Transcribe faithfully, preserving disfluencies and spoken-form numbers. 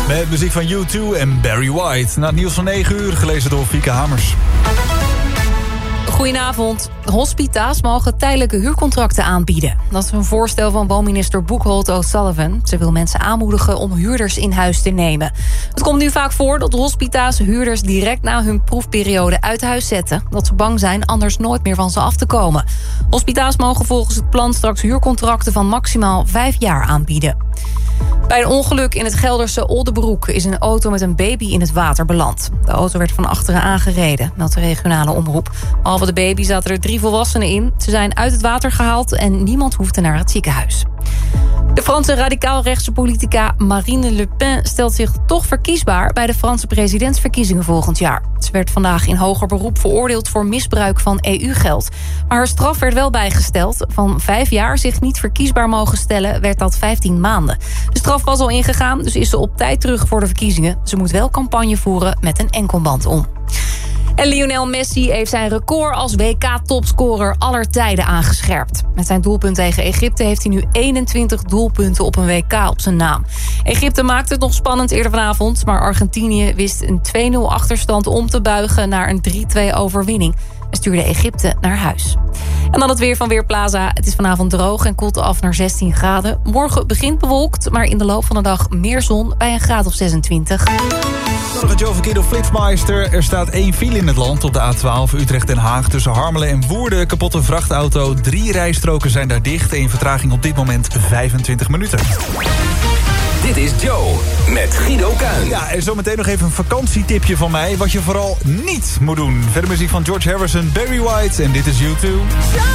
Met muziek van U twee en Barry White. Na het nieuws van negen uur, gelezen door Fieke Hamers. Goedenavond. Hospita's mogen tijdelijke huurcontracten aanbieden. Dat is een voorstel van woonminister Buchholz O'Sullivan. Ze wil mensen aanmoedigen om huurders in huis te nemen. Het komt nu vaak voor dat hospita's huurders direct na hun proefperiode uit huis zetten. Dat ze bang zijn anders nooit meer van ze af te komen. Hospita's mogen volgens het plan straks huurcontracten van maximaal vijf jaar aanbieden. Bij een ongeluk in het Gelderse Oldebroek is een auto met een baby in het water beland. De auto werd van achteren aangereden, meldt de regionale omroep. Behalve de baby zaten er drie volwassenen in. Ze zijn uit het water gehaald en niemand hoefde naar het ziekenhuis. De Franse radicaal-rechtse politica Marine Le Pen stelt zich toch verkiesbaar bij de Franse presidentsverkiezingen volgend jaar. Ze werd vandaag in hoger beroep veroordeeld voor misbruik van E U-geld. Maar haar straf werd wel bijgesteld. Van vijf jaar zich niet verkiesbaar mogen stellen, werd dat vijftien maanden. De straf was al ingegaan, dus is ze op tijd terug voor de verkiezingen. Ze moet wel campagne voeren met een enkelband om. En Lionel Messi heeft zijn record als W K-topscorer aller tijden aangescherpt. Met zijn doelpunt tegen Egypte heeft hij nu eenentwintig doelpunten op een W K op zijn naam. Egypte maakte het nog spannend eerder vanavond, maar Argentinië wist een twee nul achterstand om te buigen naar een drie twee overwinning. En stuurde Egypte naar huis. En dan het weer van Weerplaza. Het is vanavond droog en koelt af naar zestien graden. Morgen begint bewolkt, maar in de loop van de dag meer zon bij een graad of zesentwintig. Nog het Joe door Flitsmeister. Er staat één file in het land op de A twaalf Utrecht-Den Haag. Tussen Harmelen en Woerden. Kapotte vrachtauto. Drie rijstroken zijn daar dicht. En vertraging op dit moment vijfentwintig minuten. Dit is Joe met Guido Kuin. Ja, en zometeen nog even een vakantietipje van mij. Wat je vooral niet moet doen. Verder muziek van George Harrison, Barry White en dit is U twee.